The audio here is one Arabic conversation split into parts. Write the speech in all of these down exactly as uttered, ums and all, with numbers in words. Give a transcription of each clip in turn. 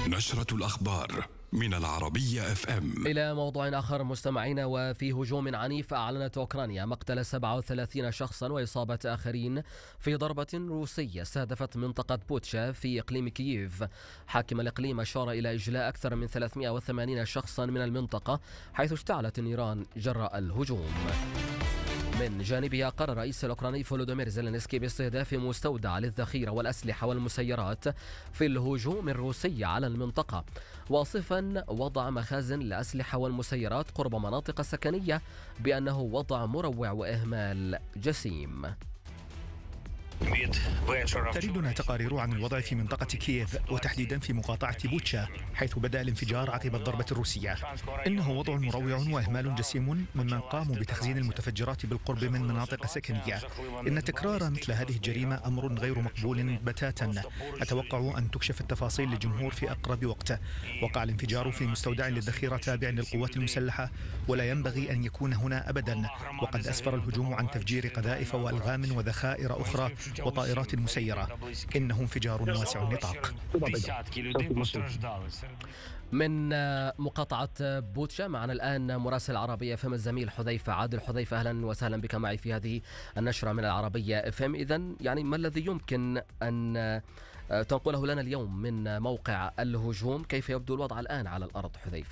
نشرة الأخبار من العربية اف ام. إلى موضوع آخر مستمعين، وفي هجوم عنيف أعلنت أوكرانيا مقتل سبعة وثلاثين شخصا وإصابة آخرين في ضربة روسية استهدفت منطقة بوتشا في إقليم كييف. حاكم الإقليم أشار إلى إجلاء أكثر من ثلاثمائة وثمانين شخصا من المنطقة حيث اشتعلت النيران جراء الهجوم. من جانبها قرر الرئيس الأوكراني فولودومير زيلينسكي باستهداف مستودع للذخيرة والأسلحة والمسيرات في الهجوم الروسي على المنطقة، واصفا وضع مخازن الأسلحة والمسيرات قرب مناطق سكنية بأنه وضع مروع وإهمال جسيم. تردنا تقارير عن الوضع في منطقة كييف وتحديدا في مقاطعة بوتشا حيث بدأ الانفجار عقب الضربة الروسية. إنه وضع مروع وإهمال جسيم ممن قاموا بتخزين المتفجرات بالقرب من مناطق سكنية. إن تكرار مثل هذه الجريمة أمر غير مقبول بتاتا. أتوقع أن تكشف التفاصيل للجمهور في أقرب وقت. وقع الانفجار في مستودع للذخيرة تابع للقوات المسلحة ولا ينبغي أن يكون هنا أبدا. وقد أسفر الهجوم عن تفجير قذائف وألغام وذخائر أخرى وطائرات مسيرة. إنه انفجار واسع النطاق. من مقاطعة بوتشا معنا الآن مراسل العربية اف ام الزميل حذيفة عادل. حذيفة أهلا وسهلا بك معي في هذه النشرة من العربية اف ام. إذن يعني ما الذي يمكن أن تنقله لنا اليوم من موقع الهجوم؟ كيف يبدو الوضع الآن على الأرض حذيفة؟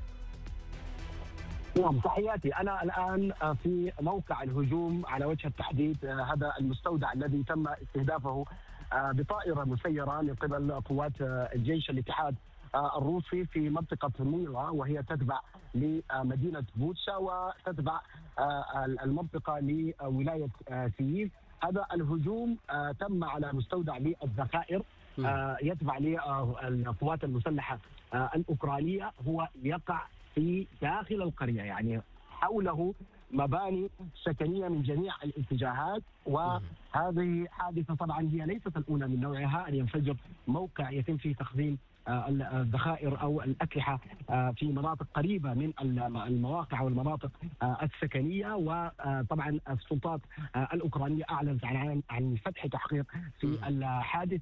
نعم، تحياتي. أنا الآن في موقع الهجوم على وجه التحديد، هذا المستودع الذي تم استهدافه بطائرة مسيرة من قبل قوات الجيش الاتحاد الروسي في منطقة ميرا، وهي تتبع لمدينة بوتشا وتتبع المنطقة لولاية كييف. هذا الهجوم تم على مستودع للذخائر يتبع للقوات المسلحة الأوكرانية. هو يقع في داخل القرية، يعني حوله مباني سكنية من جميع الاتجاهات. وهذه حادثة طبعا هي ليست الأولى من نوعها أن ينفجر موقع يتم فيه تخزين الذخائر أو الأسلحة في مناطق قريبة من المواقع والمناطق السكنية. وطبعا السلطات الأوكرانية أعلنت عن عن فتح تحقيق في الحادث.